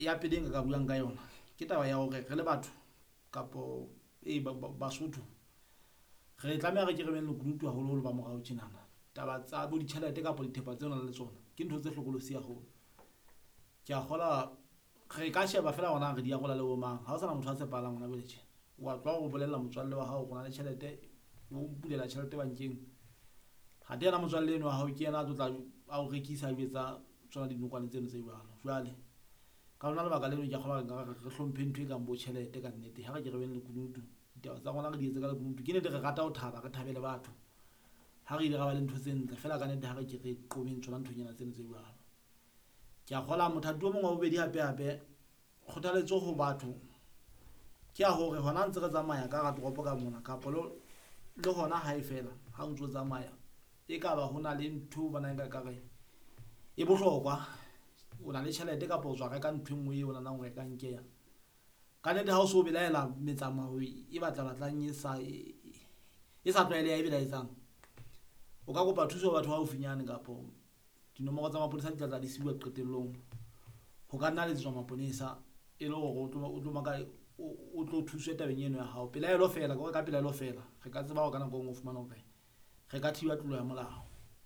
ya pele ka buang ka yona ke taba ya hore re le batho kapo Basotho re tlameha re ke re beng le kunutu haholo ba morao tjenana taba tsa bo ditjhelete kapo dithepa tsena le tsona ke ntho tse hlokolosi haholo. Ke a kgola re ka sheba fela hona re di arola le bo mang ha o sana motho a tshepahalang hona jwale tjena wa tloha go bolella motswalle wa hao gona le tjhelete o pulela tjhelete bankeng ha tena motswalle eno wa hao ke yena a tlotla a o rekisa a etsa tsona dinokwane tseno tse jwalo jwale ka lona lebaka leno ke kgola re hlomphe ntho e kang bo tjhelete ka nnete ha re ke re beng le kunutu ditaba tsa rona re di etse ka le kunutu ke nnete re rata ho thaba re thabele batho ha re ile ra ba le ntho tse ntle fela ka nnete ha re ke re qobeng tsona nthonyana tseno tse jwalo. Ke a kgola mothato o mong wa bobedi hape kgothaletso ho batho ke a hore hona ntse re tsamaya ka ra toropo ka mona kapo le hona hae fela ha ntse o tsamaya e ka ba hona le ntho ba nang ka kare e bohlokwa o na le tjhelete kapo o tswa reka ntho engwe e o nang o reka nkeya ka nnete ha o so belaela metsamao e batlang e sa tlwaeleha e belaetsang o ka kopa thuso batho ba ofinyane kapo dinomoro tsa mapolesa di tla di siuwa qetellong ho ka nna le tswa maponesa e le hore o tlo thuswe tabeng eno ya hao pelaelo fela ka ka pelaelo fela re ka tseba ho kana go o fumana hore re ka thiba tlolo ya molao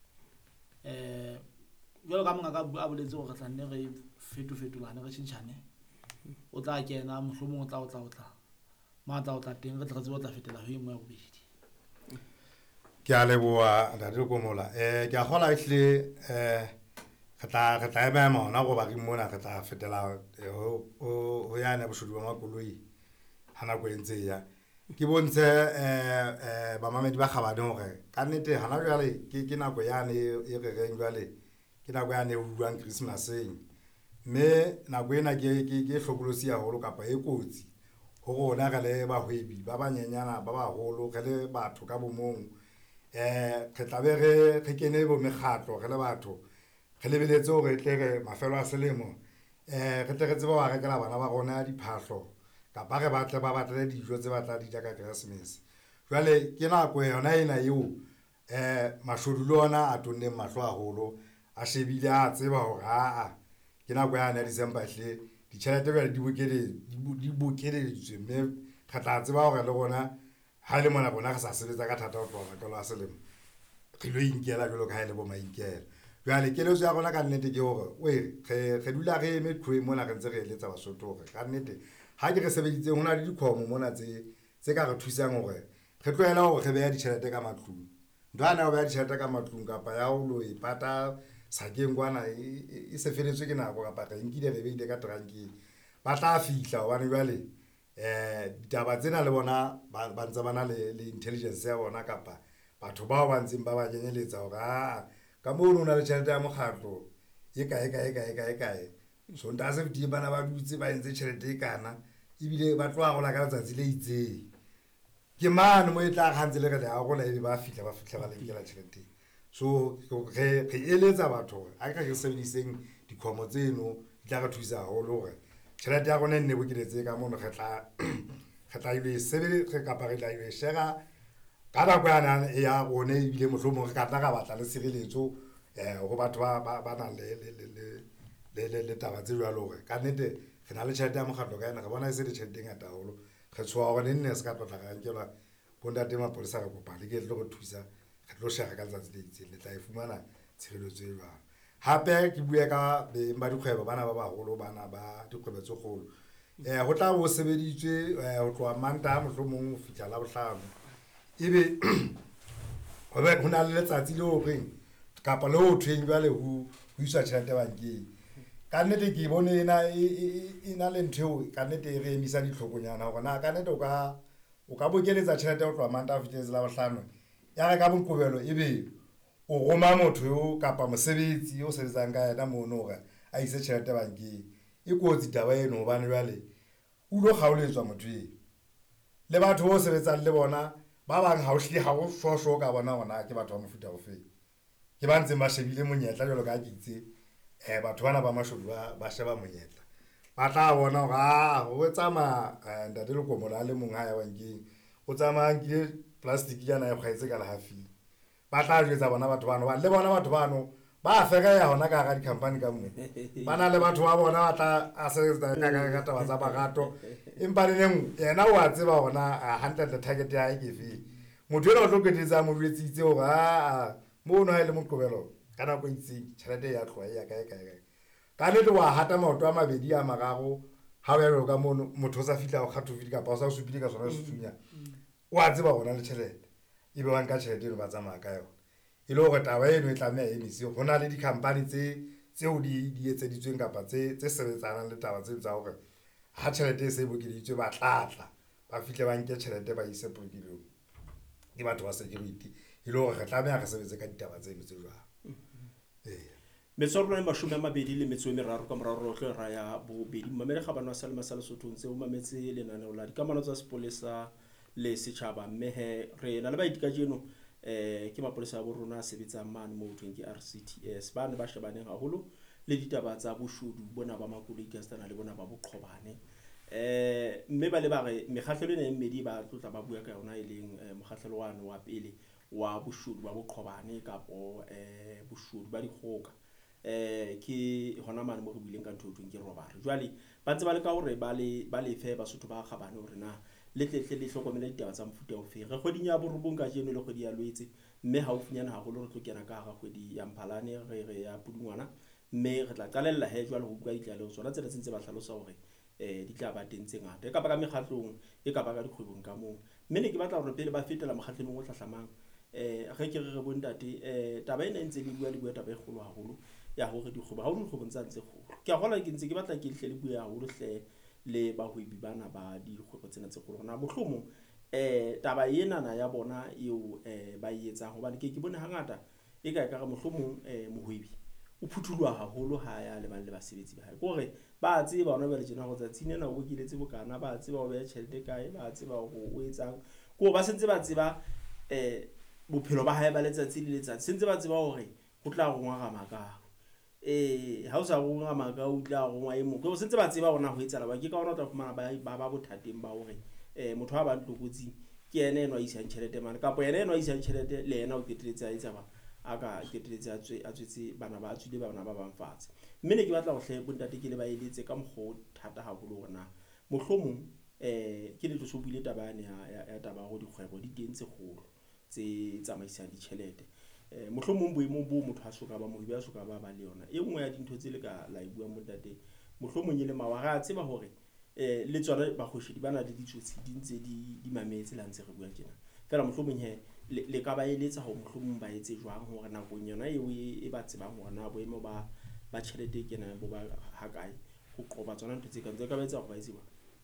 jwalo ka mongaka a boletse hore re tla nne re fetolane re tjhentjhane o tla kena mohlomong o tla matla o tla teng re tle re tsebe o tla fetela ho engwe ya bobedi. Ke a leboha ntate Komola ke a kgola ehle re tla ema ona go ba ke mona re tla fetela ho yana boshodu ba makoloi hana go entse ya ke bontshe bamamedi ba kgabane hore ka nnete hana jwale ke nako yane e re reng jwale ke nako yane ho buang Christmaseng mme nako ena ke hlokolosi haholo kapa e kotsi ho rona re le bahwebi ba banyenyana ba baholo re le batho ka bomong re tlabe re kene bo mekgatlo re le batho re lebeletse hore tle re mafelo a selemo re tle re tsebe ho rekela bana ba rona diphahlo kapa re batle dijo tse batla di ja ka Christmas. Jwale ke nako yona ena eo mashodu le ona a tonne mahlo haholo a shebile a tseba hore ke nako ya December hle ditjhelete jwale di bokeletswe mme re tla tseba hore le rona ha le mona bona re sa sebetsa ka thata ho tloha makalo a selemo re lo inkela jwalo ka ha ile bo mainkela. Jwale keletso ya rona ka nnete ke hore re dula re eme tloe mona re ntse re eletsa Basotho hore ka nnete ha ke re sebeditse hona le dikhomo mona tse ka re thusang hore re tlohela hore re beha ditjhelete ka matlung ndwana ho beha ditjhelete ka matlung kapa ya ho lo ipata sakeng kwana e se feletswe ke nako kapa re nkile re beile ka trankeng ba tla fihla hobane jwale ditaba tsena le bona ba ntse ba na le intelligence ya bona kapa batho bao ba ntseng ba ba kenyeletsa hore ka moo o na le tjhelete ya mokgatlo e kae so nta se fiti bana ba dutse ba entse tjhelete e kana ebile ba tloa go la ka letsatsi le itseng ke mane mo e tla gantse le re le go la ebe ba fihla ba lenkela tjhelete. So re eletsa batho a ka re sebediseng dikhomo tseno di tla re thusa haholo hore tjhelete ya rona nne bokeletse ka mono re tla ile sebele kapa re tla ile share ka nako yana ya rona ebile mohlomong re ka tla ka batla le sireletso go batho ba na le taba tse jwalo hore ka nnete re na le tjhelete ya mokgatlo ka yena re bona e se le tjhelete e ngata haholo re tshoa hore nne se ka tla ga nkelwa bo ntate mapolesa re kopa le ke le go thusa re tlo share ka letsatsi le itseng le tla e fumana tshireletso e jwalo. Hape ke bue ka ba dikgwebo bana ba baholo bana ba dikgwebo tse kgolo go tla bo sebeditswe ho tloha Mantaha mohlomong ho fihla la Bohlano ebe ho na le letsatsi le ho reng kapa le ho thweng jwale ho iswa tjhelete bankeng ka nnete ke bone e na le ntho ka nnete re emisa ditlhokonyana hore na ka nnete o ka bokeletsa tjhelete ho tloha Mantaha ho fihla la Bohlano ya re ka Moqebelo ebe o roma motho yo kapa mosebetsi o sebetsang ka yena mono hore a ise tjhelete bankeng e kotsi taba eno hobane jwale o lo kgaoletswa motho le batho bo sebetsang le bona ba bang ha o shosho ka bona hona ke batho ba mofuta ofeng ke ba ntseng ba shebile monyetla jwalo ka kitse batho bana ba mashodu ba sheba monyetla ba tla bona hore ho tsamaya ntate Lekomola le mong ha ya bankeng o tsamaya nkile plastic yana ya kgwaetse ka lehafing ba tla jwetsa bona batho bano le bona batho bano ba fega ya hona ka ga di-company ka mo bana le batho ba bona ba tla a sebetsa ka taba tsa bagato empa le neng yena o a tseba hona 100 target ya ke fi motho ena o tlo ketsetsa mo betsitse hore mo no ha ile moqobelo kana go itse tšhelete ya tloa ya kae ka le wa hata maoto a mabedi a magago ha o ya go ka motho o sa fitla go kgathofile ka pa o sa supile ka sona setsunya o a tseba gona le tšhelete ebe wa nka tšhelete eno ba tsamaya ka yona ile gore taba eno e tlamea emise go na le di-company tseo di etseditsweng kapa tse sebetsanang le taba tse tsa gore ha tšhelete e se bokeditswe ba tlatla ba fihle ba nke tšhelete ba ise polokelong ke batho ba security ile gore re tlamea re sebetse ka ditaba tseno tse jwang Metswalle mashome a mabedi le metso e meraro ka moraro tlo ra ya bobedi mamele ga bana sa le masala sothong tse o mametse lenaneo la dikamano tsa sepolesa le setšhaba mme re na le ba itika jeno ke mapolesa a bo rona a sebetsang mane mo thweng ke RCTS ba ne ba shebaneng haholo le ditaba tsa boshodu bona ba makoloi ka stana le bona ba boqhobane mme ba le ba re mekgahlelo ena e mmedi ba tlotla ba bua ka yona e leng mokgahlelo wa pele wa boshodu ba boqhobane kapo boshodu ba dikgoka ke hona mane mo re buileng ka ntho ke robare jwale ba ntse ba le ka hore ba le fe basotho ba gabane hore na le tletle le hlokomela ditaba tsa mofuta o fe re kgweding ya borobong ka jeno le kgwedi ya Loetse mme ha o finyana haholo re tlo kena ka ga kgwedi ya Mphalane re ya Pudungwana mme re tla qalella jwale ho bua ditlaleho tsona tse tse ba hlalosa hore di tla ba teng tse ngata e ka ba ka mekgatlong e ka ba ka dikgwebong ka moo mme ne ke batla hore pele ba fetela mokgatlong o tlahlamang ge ke re bontate taba ena ntse le bua taba e kgolo haholo ya hore dikgwebo ha o dikgwebong tsa ntse kgolo ke a gola ke ntse ke batla ke hle le bua haholo hle le bahwebi bana ba dikgwebo tsena tse kgolo na mohlomong taba ena ya bona eo ba e etsang hobane ke bone hangata e ka re mohlomong mohwebi o phuthulwa haholo ha ya le bana le basebetsi ba hae gore ba tseba bona ba le jena go tsatsing ena o bokiletse bokana ba tseba o be tšhelete kae ba tseba go etsang go ba sentse ba tseba bophelo ba hae ba letsatsi le letsatsi sentse ba tseba hore go tla go ngwa ga makao ha o sa go ngwa makao o tla go ngwa e mo go sentse ba tseba bona go etsala ba ke ka ona o tla fumana ba bothateng ba hore motho wa ba ntlokotsing ke ene eno a isang tšhelete mane kapo ene eno a isang tšhelete le ena o keteletse a etsa ba a ka keteletse a tswetse bana ba tswile bana ba bang fatshe mme ne ke batla go hle bontate ke le ba edetse ka mokgo thata haholo gona mohlomong ke le tloso buile taba ya taba go dikgwebo di teng tse kgolo tse tsamaisang ditšhelete mohlomong boemo bo motho a soka ba mohwebi a soka ba le yona e nngwe ya dintho tse le ka la bua bontate mohlomong e le mawara a tseba hore le tsona ba khoshedi bana le ditsotsi di ntse di mametse la ntse re bua tjena fela mohlomong le ka ba eletsa ho mohlomong ba etse jwang hore nakong yona eo e ba tsebang hore na boemo ba tšhelete ke na bo ba hakae go qoba tsona ntho tse ka ntse ka ba etsa go ba etse ba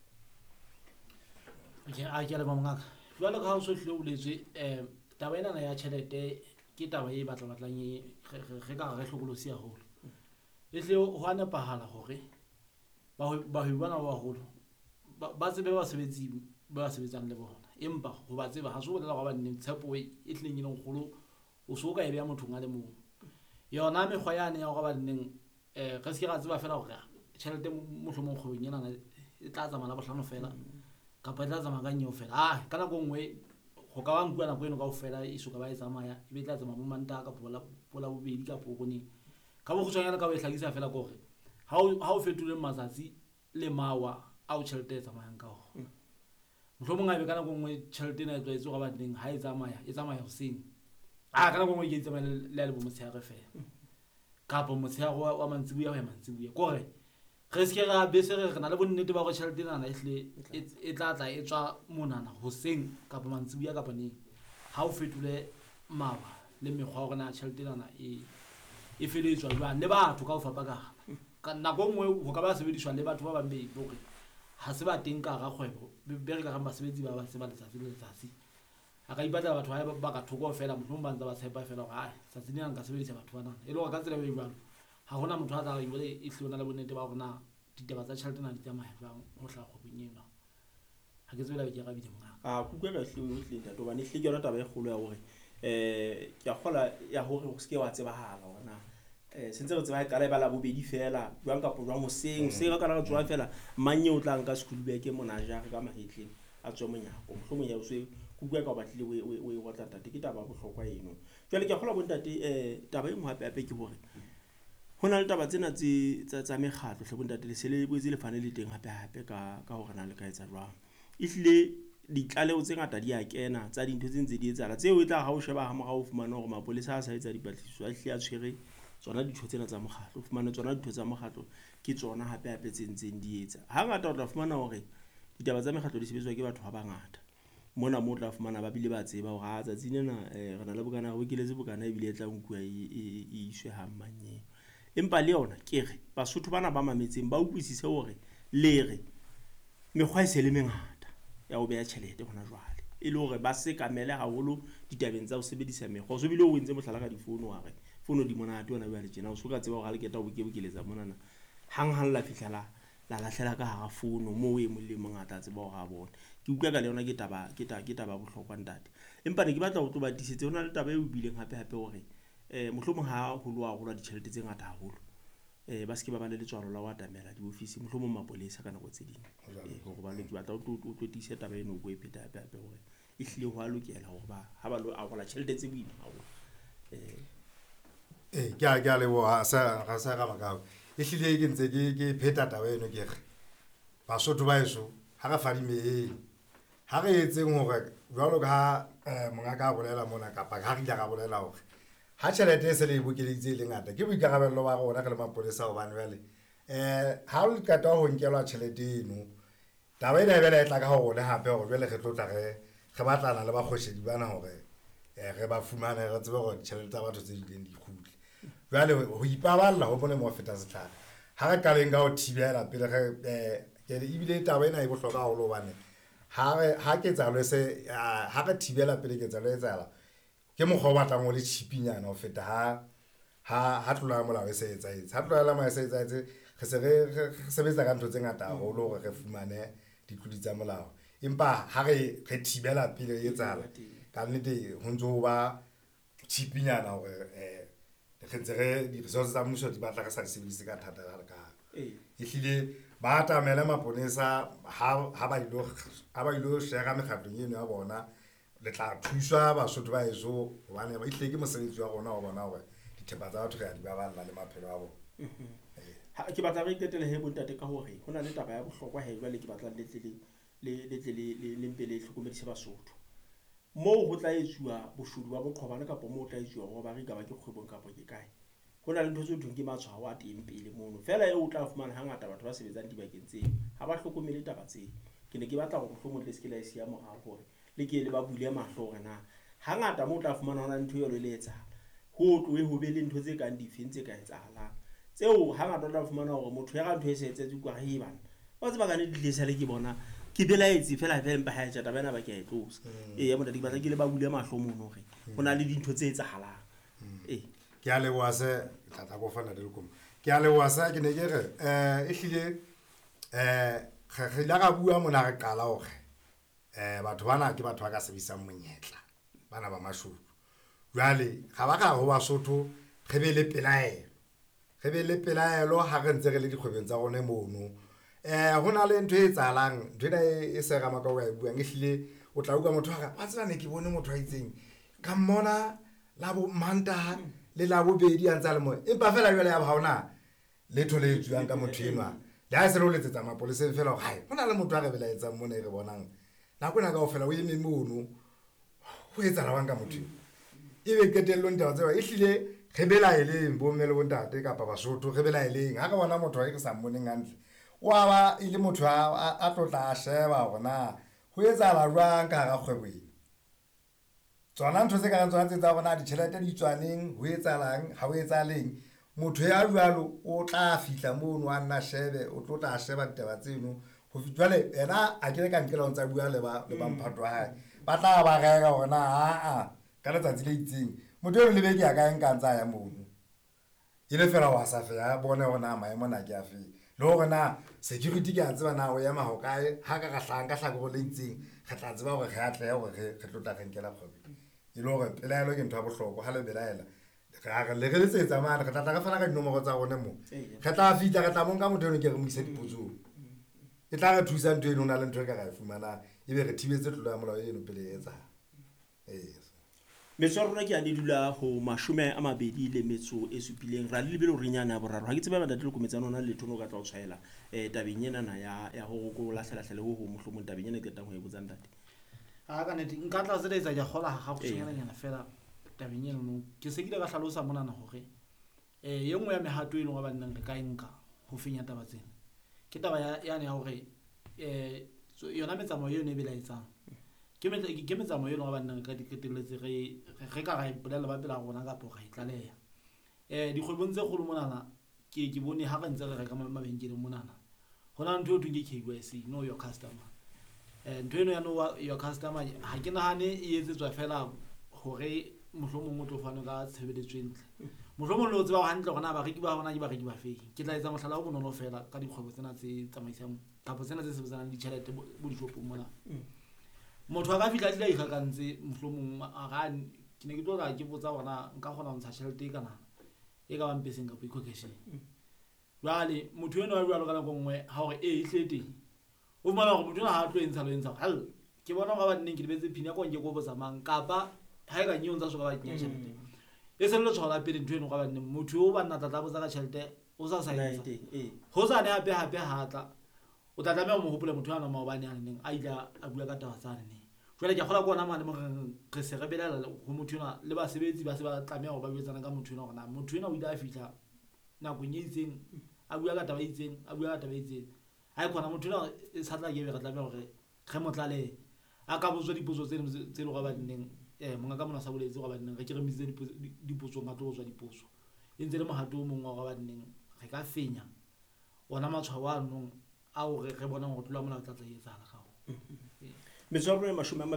a ke le mongaka jwale ka ha o so hle o letswe taba ena ya tšhelete ke taba e batlang re ka re hlokolosi haholo le hle ho a nepahala hore ba bana ba haholo ba tsebe ba sebetsang le bona empa ho ba tseba ha se bolela go ba nne tshepo e tlileng e kgolo o so ka e beya mothong a le mong yona mekgwa yane ya go ba nneng re se ra tseba fela hore tšhelete mohlomong kgwebong ena e tla tsamaya bohlano fela kapa e tla tsamaya ka nyeo fela ka nako nngwe go ka ba nkwa nako eno kaofela e soka ba e tsamaya e be tla tsamaya mo Mantaha ka pola bobedi ka boneng ka bo kgutshwanyana ka bo e hlakisa fela gore ha o fetole matsatsi le mawa a o tšhelete e tsamayang ka ona mohlomong a be ka nako nngwe tšhelete ena e tlwaetse go ba teng ha e tsamaya hoseng ka nako nngwe ke e tsamaya le bo motshehare fela kapa motshehare wa mantsibuya ho ya mantsibuya kore re se ra bese re na le bonnete ba go tšhelete nana e tla e tswa monana hoseng kapa mantsibuya kapa neng ha o fetole mawa le mekgwa gore na tšhelete nana e feletswa jwang le batho ka o fapakana ka nako nngwe go ka ba sebediswa le batho ba bang bore ha se ba teng ka ga kgwebo be re ka ga basebetsi ba se ba letsatsi le letsatsi a ka ipatla batho ba ka thoko fela mohlomong ba ntse ba tshepa fela gore tsatsi nna nka sebedisa batho bana e le gore ka tsela e jwalo ha hona motho a tla re bole e hlona le bonnete ba rona ditaba tsa tšhelete na di tsamaya jwang ho hla kgwebong ena ha ke tsela ke rabile mongaka kukwe ka hle o hle ntate ba ne hle ke yona taba e kgolo ya hore ke a gola ya hore o se ke wa tsebahala ona sentse re tseba ka le bala bobedi fela jwang ka po jwang hoseng se ka kana ka tswa fela manye o tla nka school bag monajare ka mahetleng a tswa monyako mohlomong ya o se utlwa ka o batlile o e gotla ntate ke taba bohlokwa eno jwale ke kgola bontate taba e nngwe hape ke hore ho na le taba tsena tsa mekgatlo hle bontate le se le boetse le fane le teng hape ka hore na le ka etsa jwang ehlile ditlaleo tse ngata di a kena tsa dintho tse ntse di etsala tseo e tla ha o sheba ha morao o fumana hore mapolesa a sa etsa dipatlisiso a hle a tshwere tsona ditho tsena tsa mokgatlo o fumana tsona ditho tsa mokgatlo ke tsona hape tse ntseng di etsa hangata o tla fumana hore ditaba tsa mekgatlo di sebetswa ke batho ba bangata mona mo tla fumana ba bile ba tseba hore a tsatsing lena re na le bokana go kiletse bokana e bile e tla nkuwa e iswe ha mmanyeng empa le yona ke re basotho bana ba mametseng ba utlwisise hore le re mekgwa e se le mengata ya ho beha tjhelete hona jwale e le hore ba se kamele haholo ditabeng tsa ho sebedisa mekgwa so bile o entse mohlala ka difono wa re fono di monate ona ba le tjena o so ka tseba hore ha le keta o bokeletsa monana hang la fihla la lahlela ka hara fono mo e mole mongata tseba hore a bona ke utlwa ka le yona ke taba bohlokwa ntate empa ne ke batla ho tlo batisetse hona le taba e ubileng hape hore mohlomong ha ho lo a ditjhelete tse ngata haholo ba se ke ba ba le letswalo la wa tamela diofisi mohlomong mapolesa ka nako tse ding hore ba le ke batla o tlo tise taba eno go e pheta hape hore e hlile ho a lokela hore ba ha ba lo a gola tjhelete tse boima haholo ke a leboha sa ga makao e hlile ke ntse ke pheta taba eno ke re basotho ba eso ha ga fadimeheng ha re etseng hore jwalo ka mongaka a bolela mona kapa ha re ka bolela hore ha tjhelete e se le bokeleditse le ngata ke boikarabello ba rona ka le mapolesa hobane jwale ha o qeta ho nkelwa tjhelete eno taba ena e bela e tla ka ho rona hape hore jwale re tlo tla re batlana le bakgoshedi bana hore re ba fumane re tsebe hore tjhelete tsa batho tse dileng di kgutle jwale ho ipaballa ho bone mo feta setlhare ha re kaleng ka ho thibela pele ke ebile taba ena e bohlokwa haholo hobane ha ketsalo se ha re thibela pele ketsalo e tsala ke mokgwa o batlang o le chipinyana ho feta ha tlola molao e se etsaetse ha tlola molao e se etsaetse re se re sebetsa ka ntho tse ngata haholo hore re fumane ditlodi tsa molao empa ha re thibela pele e tsala ka nnete ho ntso ba chipinyana hore re ntse re di-resources tsa mmuso di batla re sa di sebedise ka thata ka ehlile ba atamela maponesa ha ba ilo share mekgatlong eno ya bona le tla thuswa basotho ba eso hobane ba ihle ke mosebetsi wa rona wa bona hore dithepa tsa batho re a di baballa le maphelo a bona ha ke batla re itetele he bontate ka hore hona le taba ya bohlokwa he jwale ke batla le mpele hlokomedise basotho moo ho tla etsuwa boshodu ba boqhobane kapa moo tla etsuwa hore ba re ka ba ke kgwebong kapa ke kae hona le ntho tse thweng ke matshwao a teng pele mono fela eo o tla fumana hangata batho ba sebetsang dibakeng tseo ha ba hlokomele taba tseo ke ne ke batla hore mohlomong le se ke la sia morao hore le ke le ba bule mahlo hore na hangata moo tla fumana hona ntho eo le etsahala ho tlohe ho be le ntho tse kang difeng tse ka etsahalang tseo hangata o tla fumana hore motho ya ka ntho e se etsetse kwa he bana ba tseba ka ne ditlisa le ke bona ke belaetse fela empa ha etsa taba ena ba ke a tlosa ya mona di batla ke le ba bule mahlo mono hore hona le dintho tse etsahalang ke a leboha se tla go fana le komo ke a leboha sa ke ne ke re ehlile re la ga bua mona re qala hore batho bana ke batho ba ka sebisang monyetla bana ba mashodu jwale ga ba ka ho basotho re be le pelaelo ha re ntse re le dikgwebeng tsa rona mono hona le ntho e tsalang ntho ena e se ga maka o ya buang ehlile o tla uka motho ga ba tsena ne ke bone motho a itseng ka mmona la bo manta le la bobedi a ntsa le mo empa fela jwale ya ba hona letho le tsuang ka motho enwa le ha se lo letsetsa mapolesa fela hae hona le motho a re bela etsa mona e re bonang na kona ka ofela o eme mono ho etsa la wanka motho e be ketello ntaba tseba ehlile re bela eleng bo mmele bo ntate kapa basotho re bela eleng ha ka bona motho a re sa mmoneng hantle wa ba ile motho a tlotla a sheba bona ho etsa la jwang ka ga kgwebo e tsona ntho tse ka tsona tsa bona ditjhelete di tswaneng ho etsalang ha ho etsaleng motho ya jwalo o tla fihla mono a nna shebe o tlotla a sheba ditaba tseno ho jwale ena a ke ka nkela ho ntsa bua le ba mphato hae ba tla ba rega hona ka letsatsi le itseng motho le beke ya ka enka ntsa ya mono ile fela wa sa fe ya bone hona maemo na ke a fe le hore na security ke a tseba na o ya ma ho kae ha ka gahlang ka hlako le itseng re tla tseba hore re atle hore re tlotla re nkela kgwebo ile hore pelaelo ke ntho ya bohlokwa ha le belaela le re letsetsa mane re tla re fana ka dinomoro tsa rona mo re tla fitla re tla monka motho eno ke re mo isa dipotsong e tla re thusa ntho eno na le ntho e ka ra e fumana ebe re thibetse tlolo ya molao eno pele e etsa metso ya rona ke a di dula ho 27 ra le lebelo re nyana boraro ha ke tsebe ba le kometsana ona le thono ka tla o tshwaela tabeng ena ya ho go lahlela le ho mohlomong tabeng ena ke tla go e botsang tate a ka nete nka tla tsetsa ja gola ga go tshwana nyana fela tabeng ena no ke se ke ka hlalosa monana hore ye nngwe ya mehato e leng ga ba nnang re ka enka ho fenya taba tsena ke taba ya ne ya hore yona metsamao yeo ne bela etsang ke metsamao yeo ga ba nnang ka diketeletse re ka ga ipolela ba pela rona ka ga itlaleya dikgwebong tse kgolo monana ke bone ha ga ntse re reka mabenkeleng monana hona ntho e thweng ke KYC know your customer ntho eno ya know your customer ha ke nahane e etsetswa fela hore mohlomong o tlo fana ka tshebeletso e ntle mohlomong le o tseba hantle gona bareki ba hona ke bareki ba feng ke tla etsa mohlala o bonolo fela ka dikgwebo tsena tse tsamaisang kapo tsena tse sebetsanang le ditjhelete bo dishopong mona motho a ka fihla tla ikgakantse mohlomong a ga ke ne ke tloga ke botsa gona nka kgona ho ntsha tjhelete e kana e ka bang peseng kapo equation jwale motho eno a jwalo ka nako nngwe ha hore e hle teng o fumana hore motho ena ha a tlo e ntsha lo e ntsha hal ke bona ga ba nneng ke lebetse phina ko nke go botsa mang kapa ha e ka nyeo ntsa so ka ba kenya tjhelete e se le tshwala pele ntho eno ga ba nneng motho o ba nna tla botsa ka tjhelete o sa sa etsa ho sa ne hape ha tla o tla tlameha mo hopola motho ana maobane a neng a ila a bua ka taba tsa ne jwale ke kgola kona mane mo re se re belela ho motho ena le basebetsi ba se ba tlameha ho ba betsana ka motho ena hore motho ena o ile a fihla nako e itseng a bua ka taba e itseng a ha ikona motho ena e sa tla ke be re tlameha hore re motlale a ka botswa dipotso tse le ga ba nneng monga ka mona sa boletse ga ba nneng re ke re mitse dipotso nga tlo botswa dipotso e ntse le mohato o mongwe ga ba nneng re ka fenya ona matshwao a nong a hore re bona hore tlola mona tla etsahala ga metso ya rona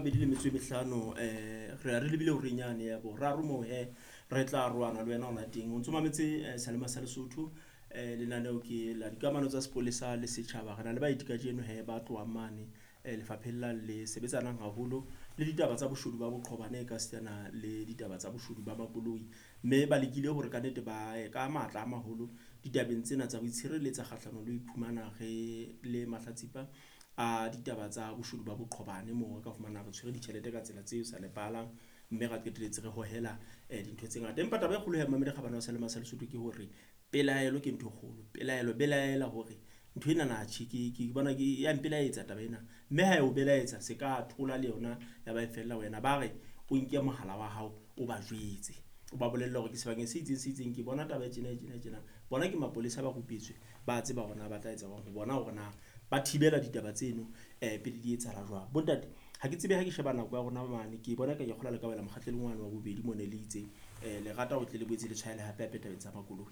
25 re a re lebile hore nyane ya bo raro mo re tla roana le wena ona teng o ntse mametse Salema sa Lesotho lenaneo ke la dikamano tsa sepolesa le setjhaba rena le ba itika jeno ba tloa mane lefapheng la le sebetsanang haholo le ditaba tsa boshodu ba boqhobane ka setjana le ditaba tsa boshodu ba makoloi mme ba lekile hore ka nete ba ka matla a maholo ditabeng tsena tsa boitshireletsa kgahlano le iphumana re le mahlatsipa a ditaba tsa boshodu ba boqhobane mo ka fumana re tshwere ditjhelete ka tsela tseo sa lepalang mme ga qeteletse re hohela dintho tse ngata empa taba e kgolo ya mamedi kgabana sa Salema sa Lesotho ke hore pelaelo ke ntho kgolo belaela hore ntho ena na tshiki ke bona ke ya mpelaetsa taba ena mme ha o belaetsa se ka thola le yona ya ba efella wena ba re o nke mohala wa hao o ba jwetse o ba bolella hore ke sebakeng se itseng ke bona taba tsena bona ke mapolesa ba kupetswe ba tseba bona ba tla etsa go bona hore na ba thibela ditaba tseno pele di etsa la jwa bontate ha ke tsebe ha ke sheba nako ya rona mane ke bona ka ke kgola le ka wela mokgatlelong wane wa bobedi mo ne le itse le rata go tle le boetse le tshwaele hape tabeng tsa makoloi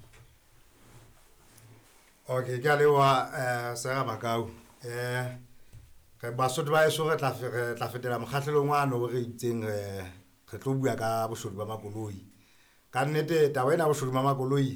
okay ke a lewa Sera Makau re Basotho ba eso re tla fetela mokgatlelong wane o re itseng re tlo bua ka boshodu ba makoloi ka nnete taba ena boshodu ba makoloi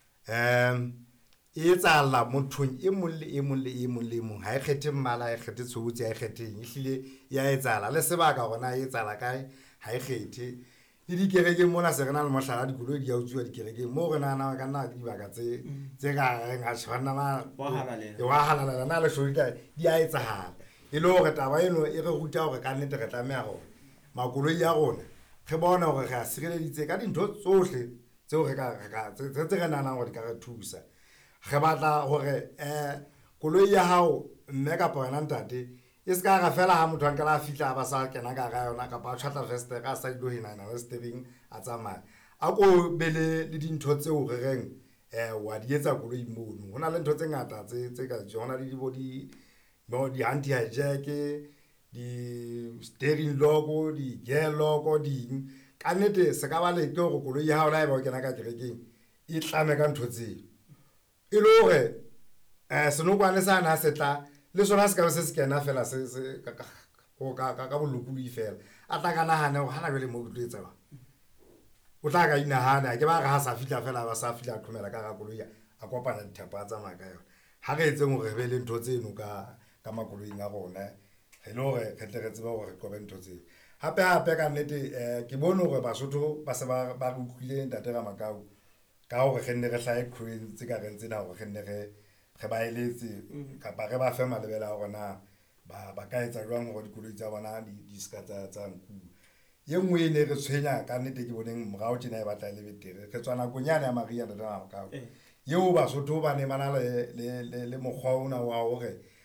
e tsala mothong e mong ha e kgethe mmala e kgethe tshobotsi ha e kgetheng ehlile ya etsala le sebaka gona e etsala kae ha e kgethe le dikerekeng mona se rena le mohlala dikoloi di a utswiwa dikerekeng mo re nana ka nna dibaka tse ka reng a tshwana wa halala na le shoita di a etsahala e le hore taba eno e re ruta hore ka nnete re tlameha hore makoloi ya rona re bona hore re a sireleditse ka dintho tsohle tseo re nanang hore di ka re thusa re batla hore koloi ya hao mme ka bona ntate e se ka ga fela ha motho a nkela a fihla ba sa kena ka ga yona ka ba tshwatla veste ka sa ilo hina le steering a tsamaya a ko bele le dintho tseo re reng wa di etsa koloi mono hona le ntho tse ngata tse ka jona le di anti hijack di steering lock di gear lock di ka nnete se ka ba le ke go koloi ya hao la e ba o kena ka kerekeng e tlame ka ntho tseo e le hore senokwane sa na se tla le sona se ka se kena fela se ka bolokului fela a tla ka nahana go hana bele mo go tletsa ba o tla ka inahana ke ba ga sa fitla fela ba sa fitla tlhomela ka ga koloi a kopana dithepa tsa maka yona ha re etse mo re be le ntho tseno ka makoloing a rona he le hore re tle re tseba hore re qobe ntho tseno hape ka nnete ke bone hore Basotho ba se ba utlwile ntate Ramakau ka hore re nne re hlae khweng tse ka reng tsena hore re nne re ba eletse kapa re ba fe malebela hore na ba ka etsa jwang hore dikoloi tsa bona di ska tsa nku ye nngwe e ne re tshwenya ka nnete ke boneng morao tjena e batla le betere re tswana konyane ya Maria da ka yeo Basotho ba ne ba na le mokgwa ona wa hore